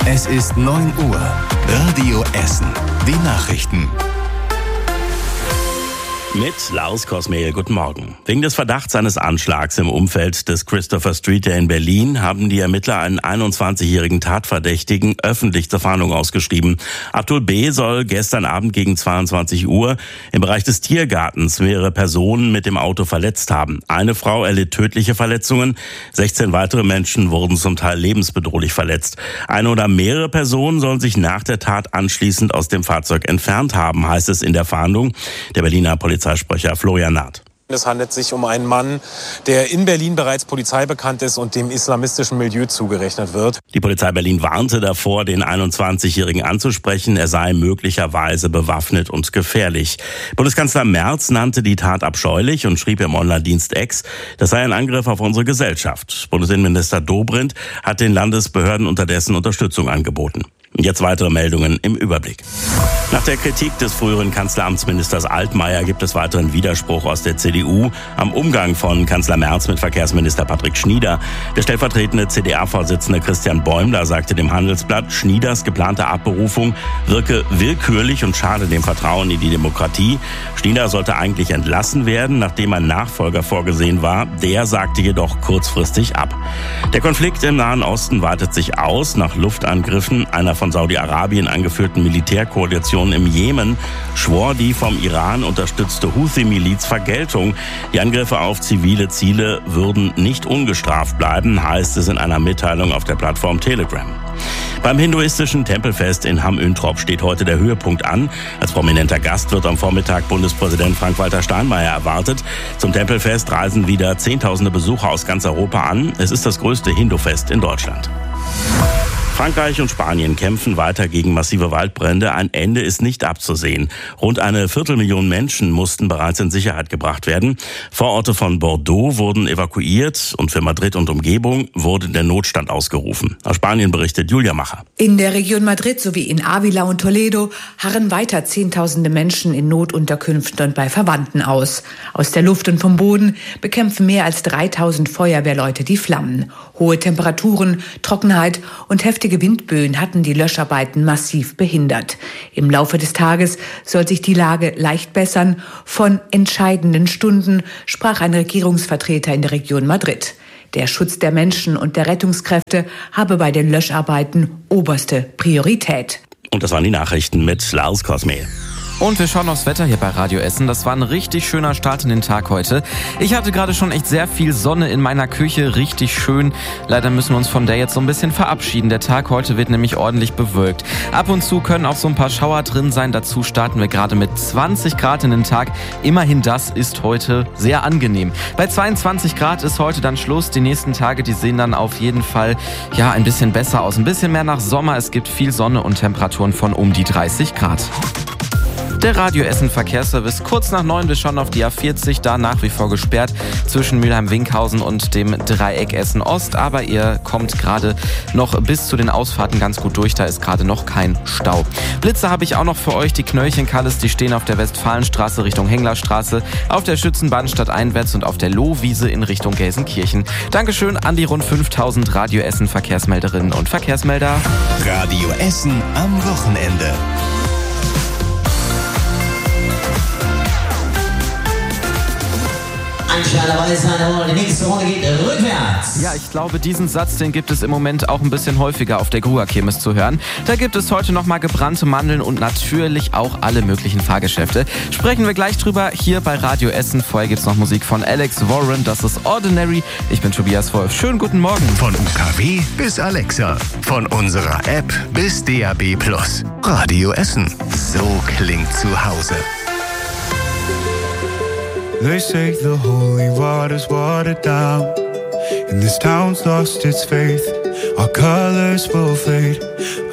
Es ist 9 Uhr. Radio Essen. Die Nachrichten. Mit Lars Kosmehl, guten Morgen. Wegen des Verdachts eines Anschlags im Umfeld des Christopher Street Day in Berlin haben die Ermittler einen 21-jährigen Tatverdächtigen öffentlich zur Fahndung ausgeschrieben. Abdul B. soll gestern Abend gegen 22 Uhr im Bereich des Tiergartens mehrere Personen mit dem Auto verletzt haben. Eine Frau erlitt tödliche Verletzungen, 16 weitere Menschen wurden zum Teil lebensbedrohlich verletzt. Eine oder mehrere Personen sollen sich nach der Tat anschließend aus dem Fahrzeug entfernt haben, heißt es in der Fahndung. Der Berliner Polizeisprecher Florian Naht. Es handelt sich um einen Mann, der in Berlin bereits polizeibekannt ist und dem islamistischen Milieu zugerechnet wird. Die Polizei Berlin warnte davor, den 21-Jährigen anzusprechen. Er sei möglicherweise bewaffnet und gefährlich. Bundeskanzler Merz nannte die Tat abscheulich und schrieb im Online-Dienst X, das sei ein Angriff auf unsere Gesellschaft. Bundesinnenminister Dobrindt hat den Landesbehörden unterdessen Unterstützung angeboten. Jetzt weitere Meldungen im Überblick. Nach der Kritik des früheren Kanzleramtsministers Altmaier gibt es weiteren Widerspruch aus der CDU am Umgang von Kanzler Merz mit Verkehrsminister Patrick Schnieder. Der stellvertretende CDA-Vorsitzende Christian Bäumler sagte dem Handelsblatt, Schnieders geplante Abberufung wirke willkürlich und schade dem Vertrauen in die Demokratie. Schnieder sollte eigentlich entlassen werden, nachdem ein Nachfolger vorgesehen war. Der sagte jedoch kurzfristig ab. Der Konflikt im Nahen Osten weitet sich aus. Nach Luftangriffen einer von Saudi-Arabien angeführten Militärkoalition im Jemen schwor die vom Iran unterstützte Houthi-Miliz Vergeltung. Die Angriffe auf zivile Ziele würden nicht ungestraft bleiben, heißt es in einer Mitteilung auf der Plattform Telegram. Beim hinduistischen Tempelfest in Hamm-Üntrop steht heute der Höhepunkt an. Als prominenter Gast wird am Vormittag Bundespräsident Frank-Walter Steinmeier erwartet. Zum Tempelfest reisen wieder Zehntausende Besucher aus ganz Europa an. Es ist das größte Hindufest in Deutschland. Frankreich und Spanien kämpfen weiter gegen massive Waldbrände. Ein Ende ist nicht abzusehen. Rund 250.000 Menschen mussten bereits in Sicherheit gebracht werden. Vororte von Bordeaux wurden evakuiert und für Madrid und Umgebung wurde der Notstand ausgerufen. Aus Spanien berichtet Julia Macher. In der Region Madrid sowie in Ávila und Toledo harren weiter Zehntausende Menschen in Notunterkünften und bei Verwandten aus. Aus der Luft und vom Boden bekämpfen mehr als 3.000 Feuerwehrleute die Flammen. Hohe Temperaturen, Trockenheit und heftige Windböen hatten die Löscharbeiten massiv behindert. Im Laufe des Tages soll sich die Lage leicht bessern. Von entscheidenden Stunden sprach ein Regierungsvertreter in der Region Madrid. Der Schutz der Menschen und der Rettungskräfte habe bei den Löscharbeiten oberste Priorität. Und das waren die Nachrichten mit Lars Kosmehl. Und wir schauen aufs Wetter hier bei Radio Essen. Das war ein richtig schöner Start in den Tag heute. Ich hatte gerade schon echt sehr viel Sonne in meiner Küche, richtig schön. Leider müssen wir uns von der jetzt so ein bisschen verabschieden. Der Tag heute wird nämlich ordentlich bewölkt. Ab und zu können auch so ein paar Schauer drin sein. Dazu starten wir gerade mit 20 Grad in den Tag. Immerhin das ist heute sehr angenehm. Bei 22 Grad ist heute dann Schluss. Die nächsten Tage, die sehen dann auf jeden Fall ein bisschen besser aus. Ein bisschen mehr nach Sommer. Es gibt viel Sonne und Temperaturen von um die 30 Grad. Der Radio Essen Verkehrsservice kurz nach 9. Wir schauen auf die A40, da nach wie vor gesperrt zwischen Mülheim-Winkhausen und dem Dreieck Essen Ost. Aber ihr kommt gerade noch bis zu den Ausfahrten ganz gut durch, da ist gerade noch kein Stau. Blitze habe ich auch noch für euch, die Knöllchen-Kalles, die stehen auf der Westfalenstraße Richtung Henglerstraße, auf der Schützenbahnstadt einwärts und auf der Lohwiese in Richtung Gelsenkirchen. Dankeschön an die rund 5000 Radio Essen Verkehrsmelderinnen und Verkehrsmelder. Radio Essen am Wochenende. Die nächste Runde geht rückwärts. Ja, ich glaube, diesen Satz, den gibt es im Moment auch ein bisschen häufiger auf der Gruger-Kirmes zu hören. Da gibt es heute nochmal gebrannte Mandeln und natürlich auch alle möglichen Fahrgeschäfte. Sprechen wir gleich drüber hier bei Radio Essen. Vorher gibt's noch Musik von Alex Warren, das ist Ordinary. Ich bin Tobias Wolf. Schönen guten Morgen. Von UKW bis Alexa. Von unserer App bis DAB+. Radio Essen. So klingt zu Hause. They say the holy water's watered down, and this town's lost its faith. Our colors will fade.